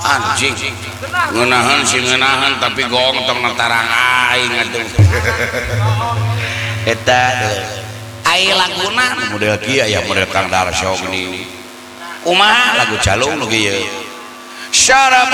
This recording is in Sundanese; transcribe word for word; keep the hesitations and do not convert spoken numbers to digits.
anjing ngeunaheun si ngeunaheun tapi gong tong netarang aing atuh eta ai laguna model kieu aya model Kang Darsyo gini kumaha lagu calung nu kieu syarab